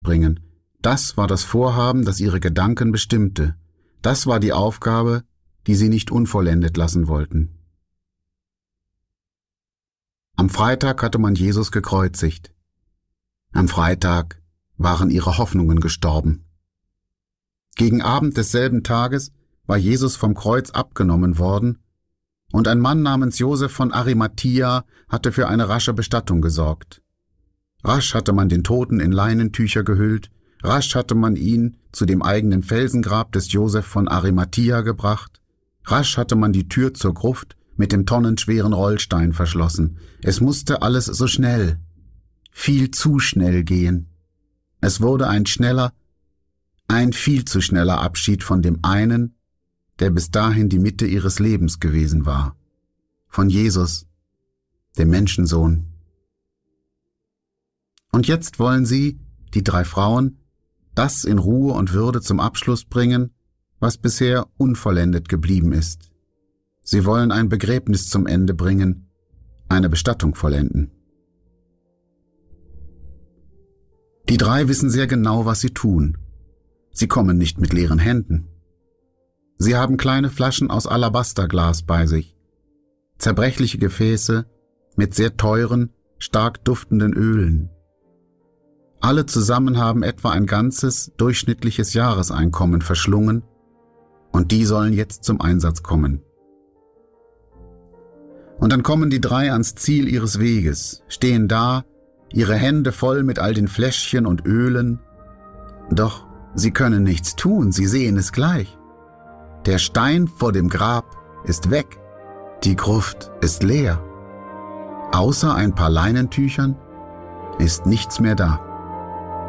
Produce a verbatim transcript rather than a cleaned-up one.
bringen. Das war das Vorhaben, das ihre Gedanken bestimmte. Das war die Aufgabe, die sie nicht unvollendet lassen wollten. Am Freitag hatte man Jesus gekreuzigt. Am Freitag waren ihre Hoffnungen gestorben. Gegen Abend desselben Tages war Jesus vom Kreuz abgenommen worden, und ein Mann namens Josef von Arimathia hatte für eine rasche Bestattung gesorgt. Rasch hatte man den Toten in Leinentücher gehüllt, rasch hatte man ihn zu dem eigenen Felsengrab des Josef von Arimathia gebracht, rasch hatte man die Tür zur Gruft mit dem tonnenschweren Rollstein verschlossen. Es musste alles so schnell, viel zu schnell gehen. Es wurde ein schneller, ein viel zu schneller Abschied von dem einen, der bis dahin die Mitte ihres Lebens gewesen war. Von Jesus, dem Menschensohn. Und jetzt wollen sie, die drei Frauen, das in Ruhe und Würde zum Abschluss bringen, was bisher unvollendet geblieben ist. Sie wollen ein Begräbnis zum Ende bringen, eine Bestattung vollenden. Die drei wissen sehr genau, was sie tun. Sie kommen nicht mit leeren Händen. Sie haben kleine Flaschen aus Alabasterglas bei sich, zerbrechliche Gefäße mit sehr teuren, stark duftenden Ölen. Alle zusammen haben etwa ein ganzes, durchschnittliches Jahreseinkommen verschlungen, und die sollen jetzt zum Einsatz kommen. Und dann kommen die drei ans Ziel ihres Weges, stehen da, ihre Hände voll mit all den Fläschchen und Ölen. Doch sie können nichts tun, sie sehen es gleich. Der Stein vor dem Grab ist weg, die Gruft ist leer. Außer ein paar Leinentüchern ist nichts mehr da.